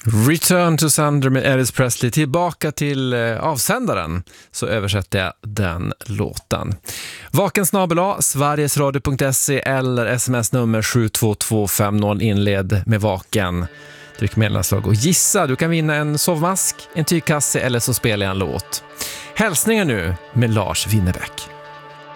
Return to Sender med Elvis Presley. Tillbaka till avsändaren, så översätter jag den låten. Vakensnabel-a, sverigesradio.se eller sms-nummer 72250, inled med vaken. Tryck mellanslag och gissa, du kan vinna en sovmask, en tygkasse eller så spelar jag en låt. Hälsningar nu med Lars Winnerbäck.